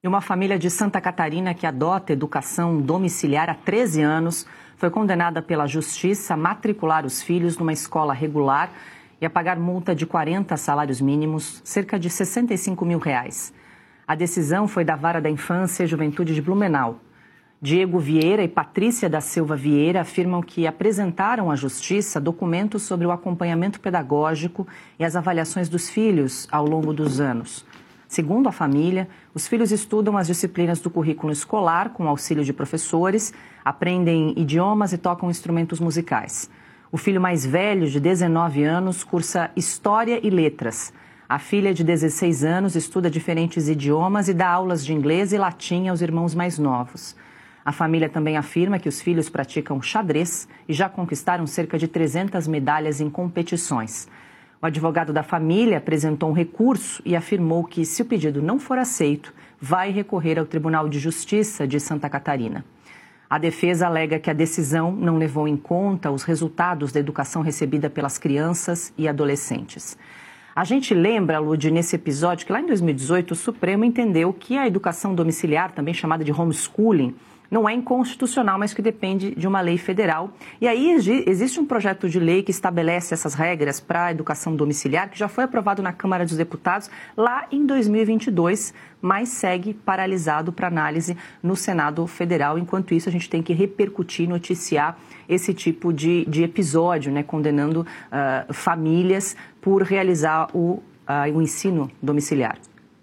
E uma família de Santa Catarina que adota educação domiciliar há 13 anos foi condenada pela Justiça a matricular os filhos numa escola regular e a pagar multa de 40 salários mínimos, cerca de R$65 mil. A decisão foi da Vara da Infância e Juventude de Blumenau. Diego Vieira e Patrícia da Silva Vieira afirmam que apresentaram à Justiça documentos sobre o acompanhamento pedagógico e as avaliações dos filhos ao longo dos anos. Segundo a família, os filhos estudam as disciplinas do currículo escolar com auxílio de professores, aprendem idiomas e tocam instrumentos musicais. O filho mais velho, de 19 anos, cursa História e Letras. A filha, de 16 anos, estuda diferentes idiomas e dá aulas de inglês e latim aos irmãos mais novos. A família também afirma que os filhos praticam xadrez e já conquistaram cerca de 300 medalhas em competições. O advogado da família apresentou um recurso e afirmou que, se o pedido não for aceito, vai recorrer ao Tribunal de Justiça de Santa Catarina. A defesa alega que a decisão não levou em conta os resultados da educação recebida pelas crianças e adolescentes. A gente lembra, Lud, nesse episódio, que lá em 2018 o Supremo entendeu que a educação domiciliar, também chamada de homeschooling, não é inconstitucional, mas que depende de uma lei federal. E aí existe um projeto de lei que estabelece essas regras para a educação domiciliar, que já foi aprovado na Câmara dos Deputados lá em 2022, mas segue paralisado para análise no Senado Federal. Enquanto isso, a gente tem que repercutir, noticiar esse tipo de episódio, né, condenando famílias por realizar o ensino domiciliar.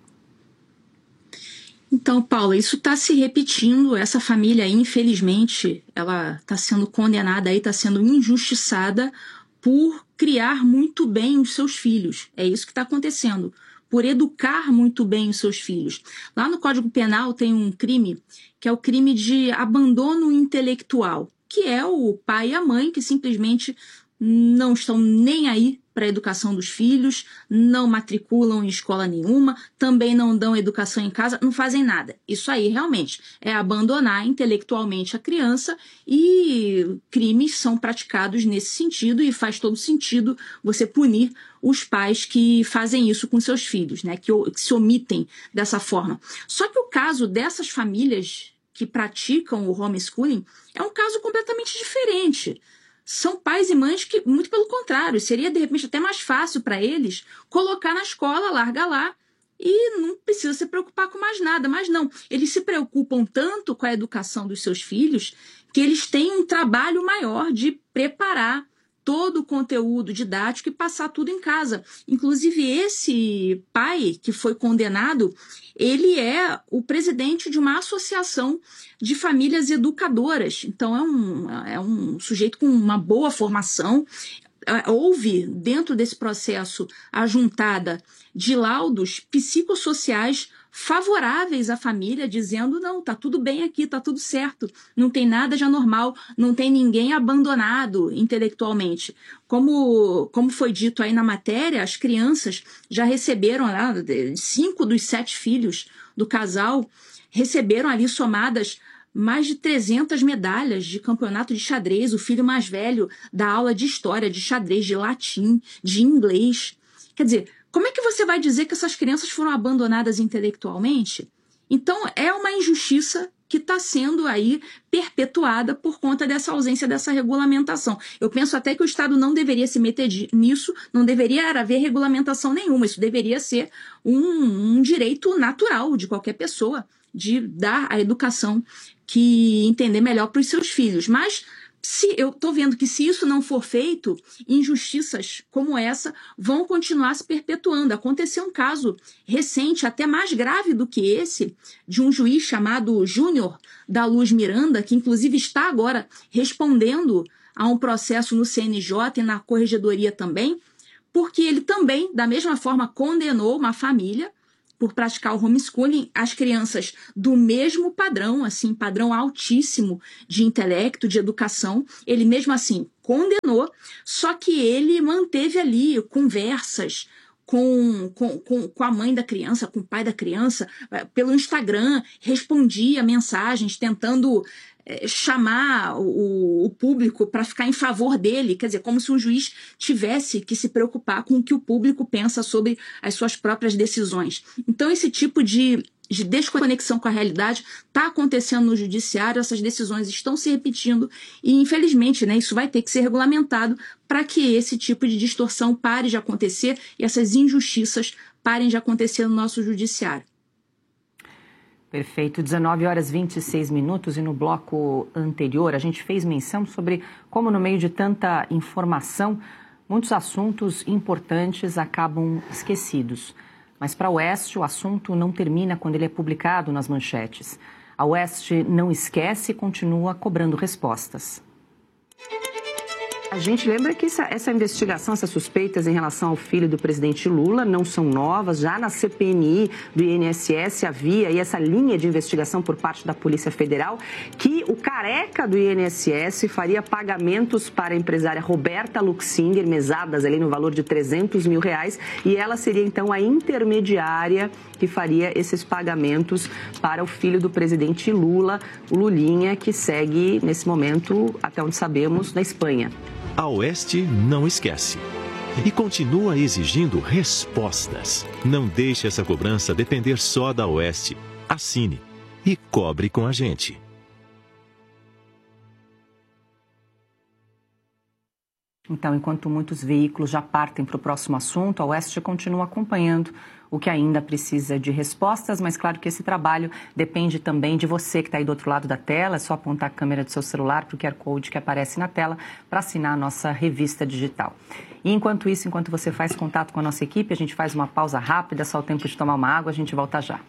Então, Paula, isso está se repetindo. Essa família, infelizmente, ela está sendo condenada, está sendo injustiçada por criar muito bem os seus filhos. É isso que está acontecendo, por educar muito bem os seus filhos. Lá no Código Penal tem um crime, que é o crime de abandono intelectual, que é o pai e a mãe que simplesmente não estão nem aí para a educação dos filhos, não matriculam em escola nenhuma, também não dão educação em casa, não fazem nada. Isso aí realmente é abandonar intelectualmente a criança, e crimes são praticados nesse sentido, e faz todo sentido você punir os pais que fazem isso com seus filhos, né, que se omitem dessa forma. Só que o caso dessas famílias que praticam o homeschooling é um caso completamente diferente. São pais e mães que, muito pelo contrário, seria de repente até mais fácil para eles colocar na escola, largar lá, e não precisa se preocupar com mais nada. Mas não, eles se preocupam tanto com a educação dos seus filhos que eles têm um trabalho maior de preparar todo o conteúdo didático e passar tudo em casa. Inclusive, esse pai que foi condenado, ele é o presidente de uma associação de famílias educadoras. Então, é um sujeito com uma boa formação. Houve, dentro desse processo, a juntada de laudos psicossociais favoráveis à família, dizendo, não, tá tudo bem aqui, tá tudo certo, não tem nada de anormal, não tem ninguém abandonado intelectualmente. Como foi dito aí na matéria, as crianças já receberam, 5 dos 7 filhos do casal, receberam ali somadas mais de 300 medalhas de campeonato de xadrez. O filho mais velho dá aula de história, de xadrez, de latim, de inglês. Quer dizer, como é que você vai dizer que essas crianças foram abandonadas intelectualmente? Então, é uma injustiça que está sendo aí perpetuada por conta dessa ausência dessa regulamentação. Eu penso até que o Estado não deveria se meter nisso, não deveria haver regulamentação nenhuma. Isso deveria ser um direito natural de qualquer pessoa, de dar a educação que entender melhor para os seus filhos. Mas eu estou vendo que, se isso não for feito, injustiças como essa vão continuar se perpetuando. Aconteceu um caso recente, até mais grave do que esse, de um juiz chamado Júnior da Luz Miranda, que inclusive está agora respondendo a um processo no CNJ e na Corregedoria também, porque ele também, da mesma forma, condenou uma família por praticar o homeschooling, as crianças do mesmo padrão, assim, padrão altíssimo de intelecto, de educação. Ele mesmo assim condenou, só que ele manteve ali conversas com a mãe da criança, com o pai da criança, pelo Instagram, respondia mensagens tentando chamar o público para ficar em favor dele, quer dizer, como se um juiz tivesse que se preocupar com o que o público pensa sobre as suas próprias decisões. Então, esse tipo de de desconexão com a realidade está acontecendo no judiciário, essas decisões estão se repetindo e, infelizmente, né, isso vai ter que ser regulamentado para que esse tipo de distorção pare de acontecer e essas injustiças parem de acontecer no nosso judiciário. Perfeito, 19h26 e no bloco anterior a gente fez menção sobre como no meio de tanta informação, muitos assuntos importantes acabam esquecidos. Mas para a Oeste o assunto não termina quando ele é publicado nas manchetes. A Oeste não esquece e continua cobrando respostas. A gente lembra que essa investigação, essas suspeitas em relação ao filho do presidente Lula não são novas. Já na CPMI do INSS havia aí essa linha de investigação por parte da Polícia Federal que o careca do INSS faria pagamentos para a empresária Roberta Luxinger, mesadas ali no valor de R$300 mil, e ela seria então a intermediária que faria esses pagamentos para o filho do presidente Lula, o Lulinha, que segue nesse momento, até onde sabemos, na Espanha. A Oeste não esquece e continua exigindo respostas. Não deixe essa cobrança depender só da Oeste. Assine e cobre com a gente. Então, enquanto muitos veículos já partem para o próximo assunto, a Oeste continua acompanhando o que ainda precisa de respostas, mas claro que esse trabalho depende também de você que está aí do outro lado da tela. É só apontar a câmera do seu celular para o QR Code que aparece na tela para assinar a nossa revista digital. E enquanto isso, enquanto você faz contato com a nossa equipe, a gente faz uma pausa rápida, só o tempo de tomar uma água, a gente volta já.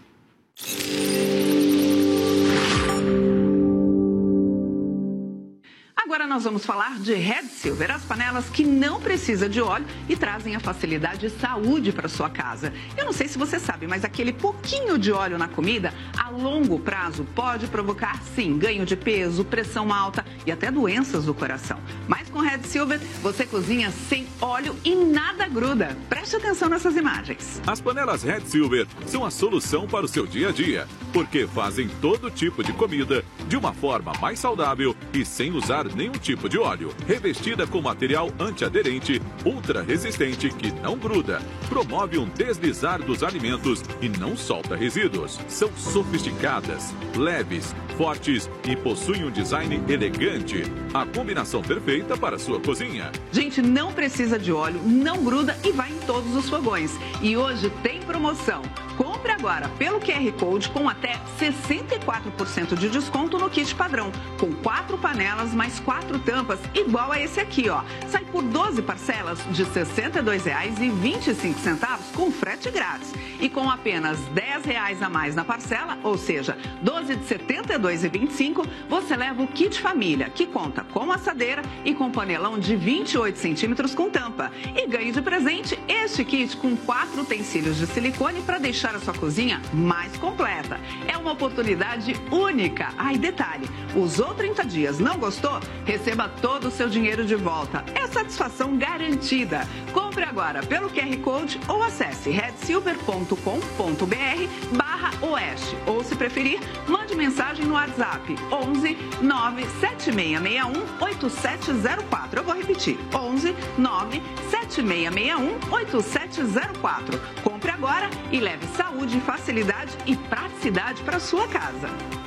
Agora nós vamos falar de Red Silver, as panelas que não precisam de óleo e trazem a facilidade e saúde para sua casa. Eu não sei se você sabe, mas aquele pouquinho de óleo na comida, a longo prazo, pode provocar, sim, ganho de peso, pressão alta e até doenças do coração. Mas com Red Silver, você cozinha sem óleo e nada gruda. Preste atenção nessas imagens. As panelas Red Silver são a solução para o seu dia a dia, porque fazem todo tipo de comida de uma forma mais saudável e sem usar nenhum tipo de óleo. Revestida com material antiaderente, ultra resistente que não gruda, promove um deslizar dos alimentos e não solta resíduos. São sofisticadas, leves, fortes e possuem um design elegante. A combinação perfeita para a sua cozinha. Gente, não precisa de óleo, não gruda e vai em todos os fogões. E hoje tem promoção. Compre agora pelo QR Code com até 64% de desconto no kit padrão, com 4 panelas mais 4 tampas, igual a esse aqui, ó. Sai por 12 parcelas de R$ 62,25 com frete grátis. E com apenas R$ 10 a mais na parcela, ou seja, 12 de R$ 72,25, você leva o kit família, que conta com assadeira e com panelão de 28 centímetros com tampa. E ganhe de presente este kit com 4 utensílios de silicone para deixar a sua cozinha mais completa. É uma oportunidade única. Ah, e detalhe, usou 30 dias, não gostou? Receba todo o seu dinheiro de volta. É satisfação garantida. Compre agora pelo QR Code ou acesse redsilver.com.br/oeste. Ou, se preferir, mande mensagem no WhatsApp 11 97661 8704. Eu vou repetir, 11 97661 8704. Compre agora e leve saúde, facilidade e praticidade para sua casa.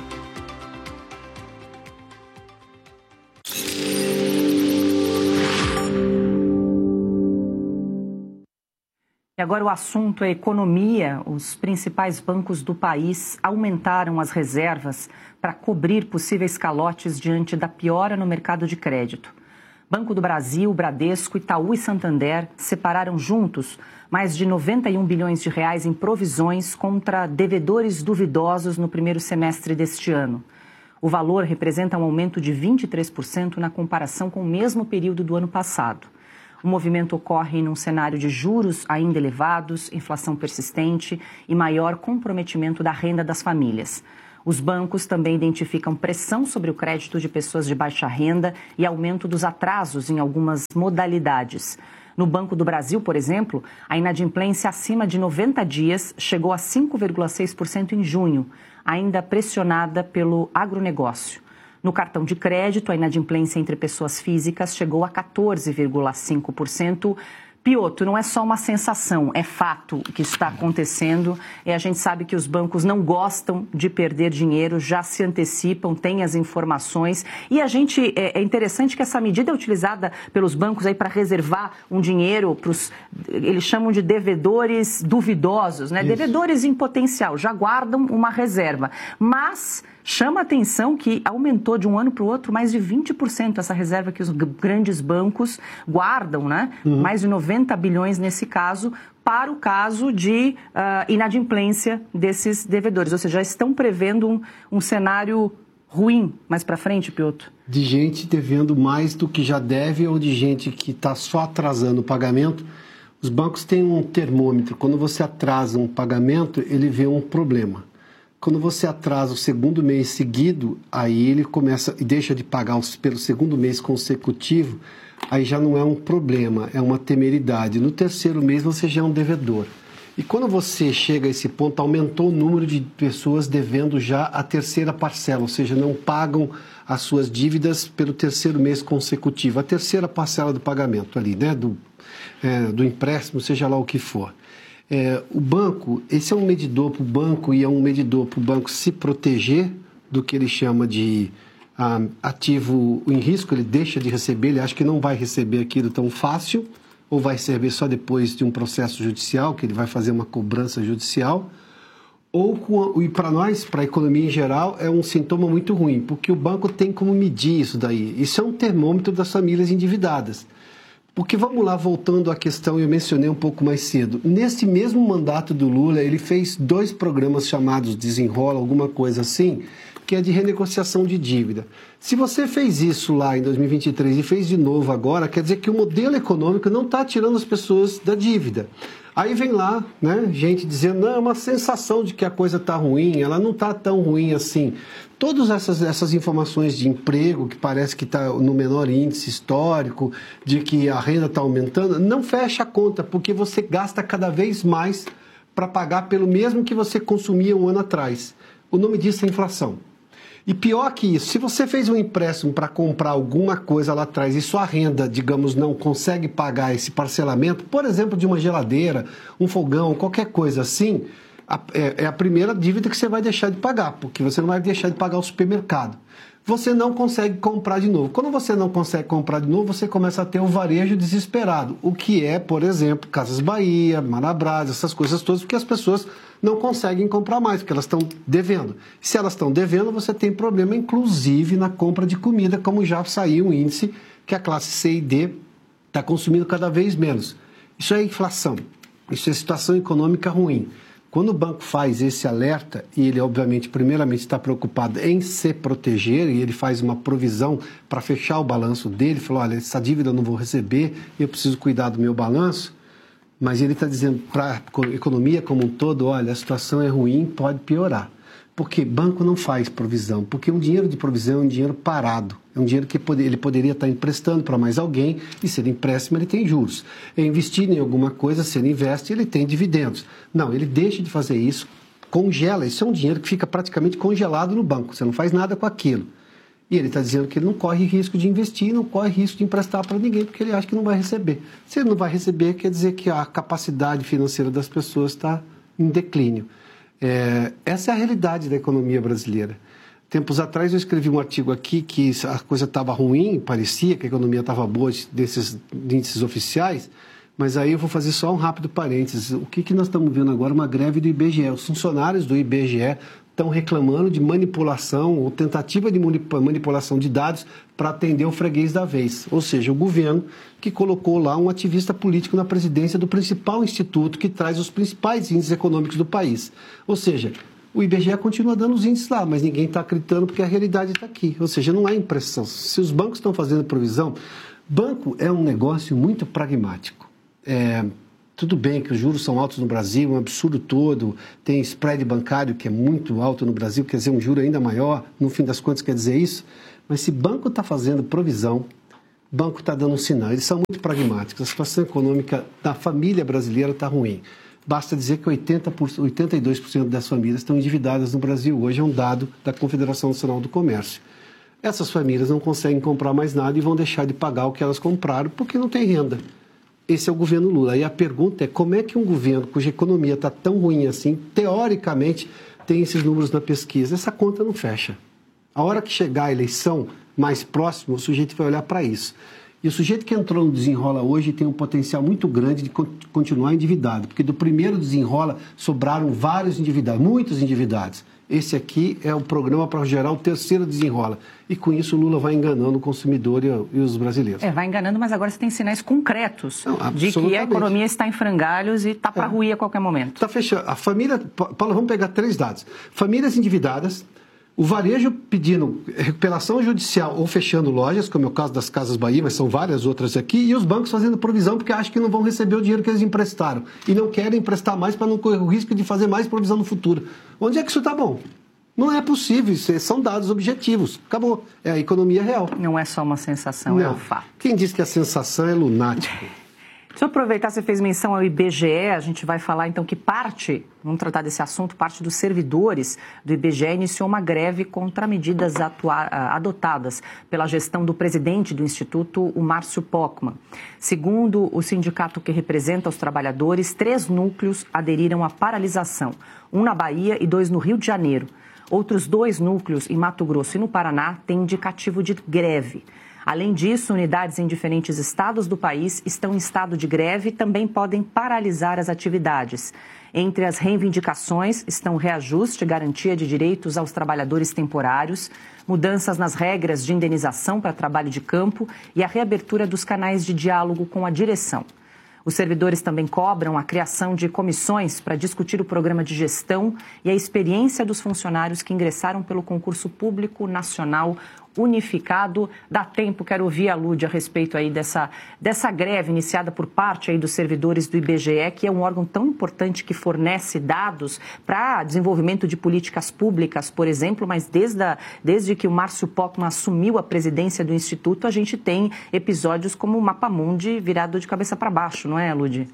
E agora o assunto é economia. Os principais bancos do país aumentaram as reservas para cobrir possíveis calotes diante da piora no mercado de crédito. Banco do Brasil, Bradesco, Itaú e Santander separaram juntos mais de 91 bilhões de reais em provisões contra devedores duvidosos no primeiro semestre deste ano. O valor representa um aumento de 23% na comparação com o mesmo período do ano passado. O movimento ocorre num cenário de juros ainda elevados, inflação persistente e maior comprometimento da renda das famílias. Os bancos também identificam pressão sobre o crédito de pessoas de baixa renda e aumento dos atrasos em algumas modalidades. No Banco do Brasil, por exemplo, a inadimplência acima de 90 dias chegou a 5,6% em junho, ainda pressionada pelo agronegócio. No cartão de crédito, a inadimplência entre pessoas físicas chegou a 14,5%, Piotr, não é só uma sensação, é fato que isso está acontecendo. E a gente sabe que os bancos não gostam de perder dinheiro, já se antecipam, têm as informações. E é interessante que essa medida é utilizada pelos bancos aí para reservar um dinheiro para os, eles chamam de devedores duvidosos, né? Isso. Devedores em potencial, já guardam uma reserva. Mas chama a atenção que aumentou de um ano para o outro mais de 20% essa reserva que os grandes bancos guardam, né? Mais de 90 bilhões nesse caso, para o caso de inadimplência desses devedores. Ou seja, já estão prevendo um cenário ruim mais para frente, Piotr? De gente devendo mais do que já deve ou de gente que está só atrasando o pagamento. Os bancos têm um termômetro. Quando você atrasa um pagamento, ele vê um problema. Quando você atrasa o segundo mês seguido, aí ele começa e deixa de pagar pelo segundo mês consecutivo, aí já não é um problema, é uma temeridade. No terceiro mês você já é um devedor. E quando você chega a esse ponto, aumentou o número de pessoas devendo já a terceira parcela, ou seja, não pagam as suas dívidas pelo terceiro mês consecutivo, a terceira parcela do pagamento ali, né, do empréstimo, seja lá o que for. O banco, esse é um medidor para o banco e é um medidor para o banco se proteger do que ele chama de ativo em risco. Ele deixa de receber, ele acha que não vai receber aquilo tão fácil ou vai receber só depois de um processo judicial, que ele vai fazer uma cobrança judicial. E para nós, para a economia em geral, é um sintoma muito ruim, porque o banco tem como medir isso daí. Isso é um termômetro das famílias endividadas. Porque vamos lá, voltando à questão, eu mencionei um pouco mais cedo. Nesse mesmo mandato do Lula, ele fez 2 programas chamados Desenrola, alguma coisa assim, que é de renegociação de dívida. Se você fez isso lá em 2023 e fez de novo agora, quer dizer que o modelo econômico não está tirando as pessoas da dívida. Aí vem lá, né, gente dizendo, não, é uma sensação de que a coisa está ruim, ela não está tão ruim assim. Todas essas informações de emprego, que parece que está no menor índice histórico, de que a renda está aumentando, não fecha a conta, porque você gasta cada vez mais para pagar pelo mesmo que você consumia um ano atrás. O nome disso é inflação. E pior que isso, se você fez um empréstimo para comprar alguma coisa lá atrás e sua renda, digamos, não consegue pagar esse parcelamento, por exemplo, de uma geladeira, um fogão, qualquer coisa assim, é a primeira dívida que você vai deixar de pagar, porque você não vai deixar de pagar o supermercado. Você não consegue comprar de novo. Quando você não consegue comprar de novo, você começa a ter o varejo desesperado, o que é, por exemplo, Casas Bahia, Marabras, essas coisas todas, porque as pessoas não conseguem comprar mais, porque elas estão devendo. Se elas estão devendo, você tem problema, inclusive, na compra de comida, como já saiu um índice que a classe C e D está consumindo cada vez menos. Isso é inflação, isso é situação econômica ruim. Quando o banco faz esse alerta, e ele, obviamente, primeiramente está preocupado em se proteger, e ele faz uma provisão para fechar o balanço dele, falou, olha, essa dívida eu não vou receber, eu preciso cuidar do meu balanço, mas ele está dizendo para a economia como um todo, olha, a situação é ruim, pode piorar. Porque banco não faz provisão, porque um dinheiro de provisão é um dinheiro parado, é um dinheiro que ele poderia estar emprestando para mais alguém, e se ele empréstimo, ele tem juros. É investido em alguma coisa, se ele investe, ele tem dividendos. Não, ele deixa de fazer isso, congela, isso é um dinheiro que fica praticamente congelado no banco, você não faz nada com aquilo. E ele está dizendo que ele não corre risco de investir, não corre risco de emprestar para ninguém, porque ele acha que não vai receber. Se ele não vai receber, quer dizer que a capacidade financeira das pessoas está em declínio. Essa é a realidade da economia brasileira. Tempos atrás eu escrevi um artigo aqui que a coisa estava ruim, parecia que a economia estava boa desses índices oficiais, mas aí eu vou fazer só um rápido parênteses. O que nós estamos vendo agora? Uma greve do IBGE. Os funcionários do IBGE estão reclamando de manipulação ou tentativa de manipulação de dados para atender o freguês da vez. Ou seja, o governo que colocou lá um ativista político na presidência do principal instituto que traz os principais índices econômicos do país. Ou seja, o IBGE continua dando os índices lá, mas ninguém está acreditando porque a realidade está aqui. Ou seja, não há impressão. Se os bancos estão fazendo provisão, banco é um negócio muito pragmático. Tudo bem que os juros são altos no Brasil, um absurdo todo, tem spread bancário que é muito alto no Brasil, quer dizer, um juro ainda maior, no fim das contas quer dizer isso, mas se banco está fazendo provisão, banco está dando um sinal, eles são muito pragmáticos, a situação econômica da família brasileira está ruim. Basta dizer que 82% das famílias estão endividadas no Brasil, hoje é um dado da Confederação Nacional do Comércio. Essas famílias não conseguem comprar mais nada e vão deixar de pagar o que elas compraram porque não tem renda. Esse é o governo Lula. E a pergunta é como é que um governo cuja economia está tão ruim assim, teoricamente, tem esses números na pesquisa? Essa conta não fecha. A hora que chegar a eleição mais próxima, o sujeito vai olhar para isso. E o sujeito que entrou no Desenrola hoje tem um potencial muito grande de continuar endividado, porque do primeiro Desenrola sobraram vários endividados, muitos endividados. Esse aqui é o programa para gerar o terceiro Desenrola. E com isso o Lula vai enganando o consumidor e os brasileiros. Vai enganando, mas agora você tem sinais concretos de que a economia está em frangalhos e está para ruir a qualquer momento. Está fechando. A família... Paulo, vamos pegar 3 dados. Famílias endividadas, o varejo pedindo recuperação judicial ou fechando lojas, como é o caso das Casas Bahia, mas são várias outras aqui, e os bancos fazendo provisão porque acham que não vão receber o dinheiro que eles emprestaram e não querem emprestar mais para não correr o risco de fazer mais provisão no futuro. Onde é que isso está bom? Não é possível, isso são dados objetivos. Acabou, é a economia real. Não é só uma sensação, não. É um fato. Quem diz que a sensação é lunático? Deixa eu aproveitar, você fez menção ao IBGE, a gente vai falar então que vamos tratar desse assunto, parte dos servidores do IBGE iniciou uma greve contra medidas adotadas pela gestão do presidente do Instituto, o Márcio Pokmann. Segundo o sindicato que representa os trabalhadores, 3 núcleos aderiram à paralisação, 1 na Bahia e 2 no Rio de Janeiro. Outros 2 núcleos em Mato Grosso e no Paraná têm indicativo de greve. Além disso, unidades em diferentes estados do país estão em estado de greve e também podem paralisar as atividades. Entre as reivindicações estão reajuste e garantia de direitos aos trabalhadores temporários, mudanças nas regras de indenização para trabalho de campo e a reabertura dos canais de diálogo com a direção. Os servidores também cobram a criação de comissões para discutir o programa de gestão e a experiência dos funcionários que ingressaram pelo concurso público nacional unificado. Dá tempo, quero ouvir a Lud a respeito aí dessa greve iniciada por parte aí dos servidores do IBGE, que é um órgão tão importante que fornece dados para desenvolvimento de políticas públicas, por exemplo, mas desde que o Márcio Pokmann assumiu a presidência do Instituto, a gente tem episódios como o Mapamundi virado de cabeça para baixo, não é, Lud?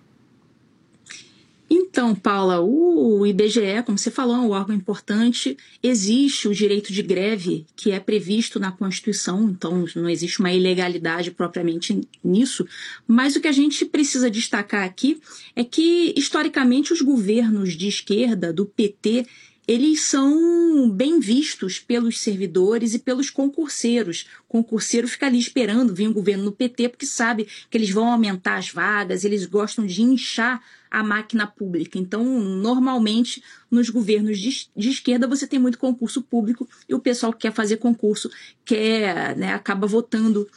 Então, Paula, o IBGE, como você falou, é um órgão importante. Existe o direito de greve, que é previsto na Constituição, então não existe uma ilegalidade propriamente nisso. Mas o que a gente precisa destacar aqui é que, historicamente, os governos de esquerda, do PT, eles são bem vistos pelos servidores e pelos concurseiros. O concurseiro fica ali esperando vir um governo no PT porque sabe que eles vão aumentar as vagas, eles gostam de inchar a máquina pública. Então, normalmente, nos governos de esquerda, você tem muito concurso público e o pessoal que quer fazer concurso acaba votando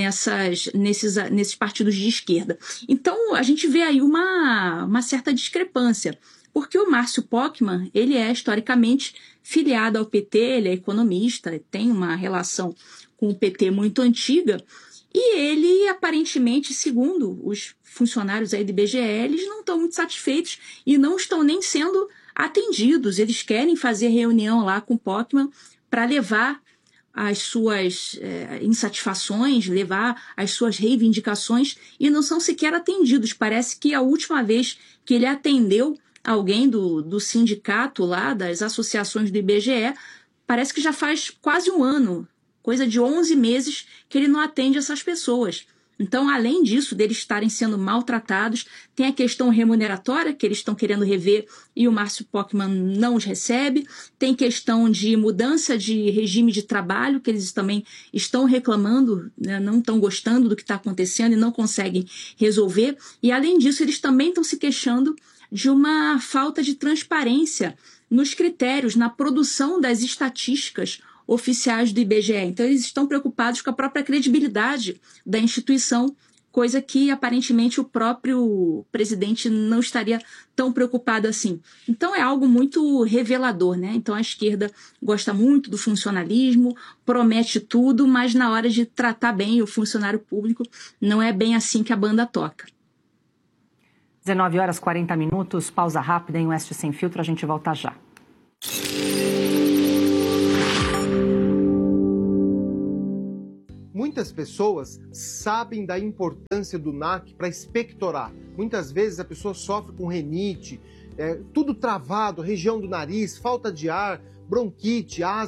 nesses partidos de esquerda. Então, a gente vê aí uma certa discrepância. Porque o Márcio Pokmann, ele é historicamente filiado ao PT, ele é economista, tem uma relação com o PT muito antiga, e ele, aparentemente, segundo os funcionários aí do IBGE, eles não estão muito satisfeitos e não estão nem sendo atendidos. Eles querem fazer reunião lá com o Pokmann para levar as suas insatisfações, levar as suas reivindicações e não são sequer atendidos. Parece que a última vez que ele atendeu alguém do sindicato lá, das associações do IBGE, parece que já faz quase um ano, coisa de 11 meses que ele não atende essas pessoas. Então, além disso, deles estarem sendo maltratados, tem a questão remuneratória, que eles estão querendo rever e o Márcio Pokmann não os recebe, tem questão de mudança de regime de trabalho, que eles também estão reclamando, né, não estão gostando do que está acontecendo e não conseguem resolver. E, além disso, eles também estão se queixando de uma falta de transparência nos critérios, na produção das estatísticas oficiais do IBGE. Então, eles estão preocupados com a própria credibilidade da instituição, coisa que, aparentemente, o próprio presidente não estaria tão preocupado assim. Então, é algo muito revelador, né? Então, a esquerda gosta muito do funcionalismo, promete tudo, mas na hora de tratar bem o funcionário público, não é bem assim que a banda toca. 19h40, pausa rápida em Oeste Sem Filtro, a gente volta já. Muitas pessoas sabem da importância do NAC para expectorar. Muitas vezes a pessoa sofre com rinite, tudo travado, região do nariz, falta de ar, bronquite, asma.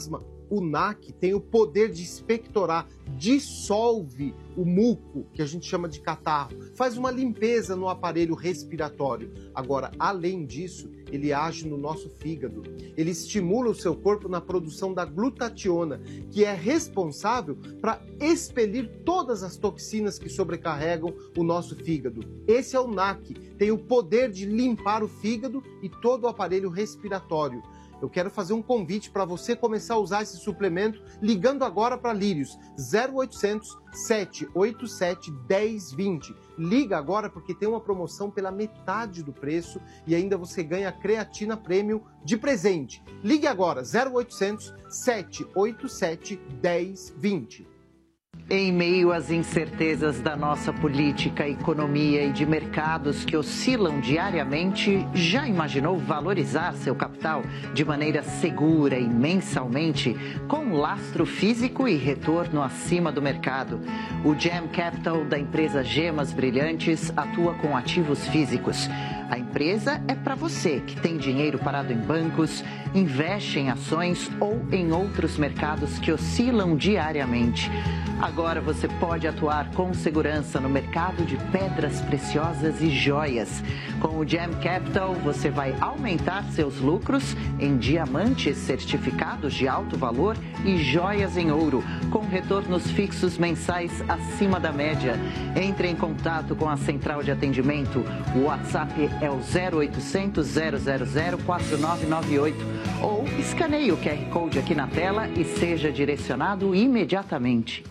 o NAC tem o poder de expectorar, dissolve o muco, que a gente chama de catarro, faz uma limpeza no aparelho respiratório. Agora, além disso, ele age no nosso fígado. Ele estimula o seu corpo na produção da glutationa, que é responsável para expelir todas as toxinas que sobrecarregam o nosso fígado. Esse é o NAC, tem o poder de limpar o fígado e todo o aparelho respiratório. Eu quero fazer um convite para você começar a usar esse suplemento ligando agora para Lírios, 0800 787 1020. Liga agora porque tem uma promoção pela metade do preço e ainda você ganha creatina premium de presente. Ligue agora, 0800 787 1020. Em meio às incertezas da nossa política, economia e de mercados que oscilam diariamente, já imaginou valorizar seu capital de maneira segura e mensalmente, com lastro físico e retorno acima do mercado? O Gem Capital da empresa Gemas Brilhantes atua com ativos físicos. A empresa é para você que tem dinheiro parado em bancos, investe em ações ou em outros mercados que oscilam diariamente. Agora você pode atuar com segurança no mercado de pedras preciosas e joias. Com o Gem Capital, você vai aumentar seus lucros em diamantes certificados de alto valor e joias em ouro, com retornos fixos mensais acima da média. Entre em contato com a central de atendimento. O WhatsApp é o 0800 000 4998 ou escaneie o QR Code aqui na tela e seja direcionado imediatamente.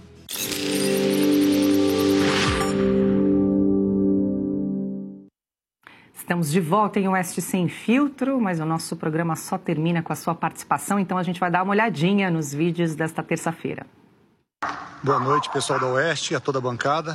Estamos de volta em Oeste Sem Filtro, mas o nosso programa só termina com a sua participação, então a gente vai dar uma olhadinha nos vídeos desta terça-feira. Boa noite, pessoal da Oeste e a toda a bancada.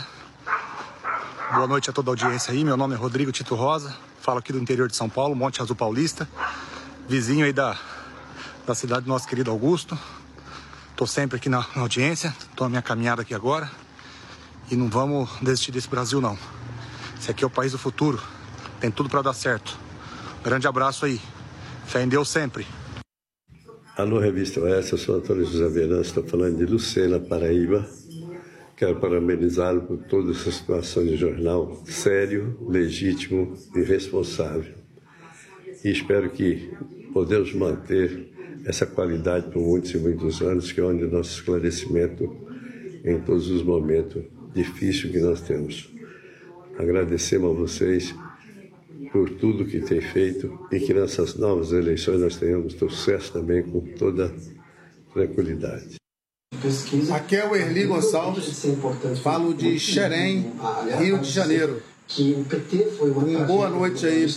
Boa noite a toda a audiência aí. Meu nome é Rodrigo Tito Rosa, falo aqui do interior de São Paulo, Monte Azul Paulista, vizinho aí da cidade do nosso querido Augusto. Estou sempre aqui na audiência, estou na minha caminhada aqui agora e não vamos desistir desse Brasil não. Esse aqui é o país do futuro, tem tudo para dar certo. Grande abraço aí, fé em Deus sempre. Alô, Revista Oeste, eu sou Antônio José Verança, estou falando de Lucena, Paraíba. Quero parabenizá-lo por toda essa situação de jornal sério, legítimo e responsável. E espero que podemos manter essa qualidade por muitos e muitos anos, que é onde o nosso esclarecimento em todos os momentos difíceis que nós temos. Agradecemos a vocês por tudo que tem feito e que nessas novas eleições nós tenhamos sucesso também com toda tranquilidade. Aqui é o Erli Gonçalves, falo de Xerém, Rio de Janeiro. Uma boa noite aí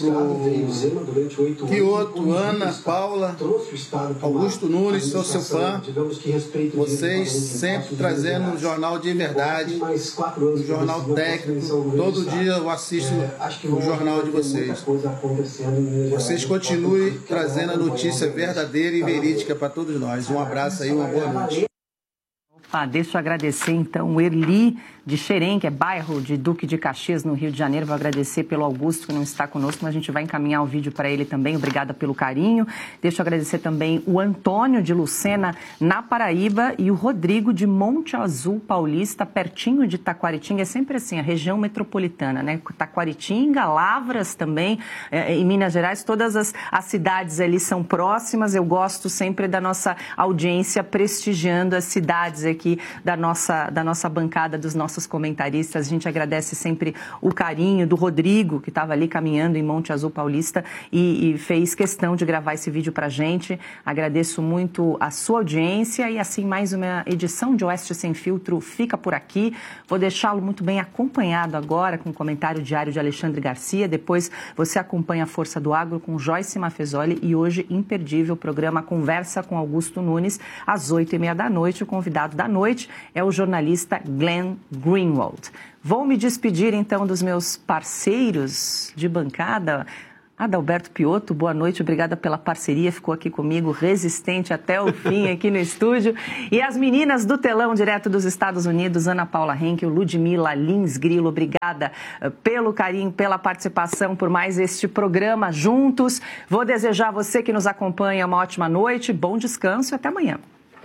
pro Quioto, Ana, Paula, Augusto Nunes, sou seu fã. Vocês sempre trazendo um jornal de verdade, um jornal técnico. Todo dia eu assisto o jornal de vocês. Vocês continuem trazendo a notícia verdadeira e verídica para todos nós. Um abraço aí, uma boa noite. Deixa eu agradecer, então, o Erli de Xerém, que é bairro de Duque de Caxias, no Rio de Janeiro. Vou agradecer pelo Augusto, que não está conosco, mas a gente vai encaminhar o vídeo para ele também. Obrigada pelo carinho. Deixa eu agradecer também o Antônio de Lucena, na Paraíba, e o Rodrigo de Monte Azul Paulista, pertinho de Taquaritinga. É sempre assim, a região metropolitana, né? Taquaritinga, Lavras também, em Minas Gerais. Todas as cidades ali são próximas. Eu gosto sempre da nossa audiência prestigiando as cidades aqui da nossa bancada, dos nossos comentaristas. A gente agradece sempre o carinho do Rodrigo, que estava ali caminhando em Monte Azul Paulista e fez questão de gravar esse vídeo para a gente. Agradeço muito a sua audiência e assim mais uma edição de Oeste Sem Filtro fica por aqui. Vou deixá-lo muito bem acompanhado agora com o comentário diário de Alexandre Garcia. Depois você acompanha a Força do Agro com Joyce Mafezoli e hoje imperdível o programa Conversa com Augusto Nunes às 8h30 da noite. O convidado da noite é o jornalista Glenn Greenwald. Vou me despedir, então, dos meus parceiros de bancada. Adalberto Piotto, boa noite, obrigada pela parceria, ficou aqui comigo, resistente até o fim aqui no estúdio. E as meninas do telão, direto dos Estados Unidos, Ana Paula Henkel, Ludmila Lins Grilo, obrigada pelo carinho, pela participação, por mais este programa juntos. Vou desejar a você que nos acompanha uma ótima noite, bom descanso e até amanhã.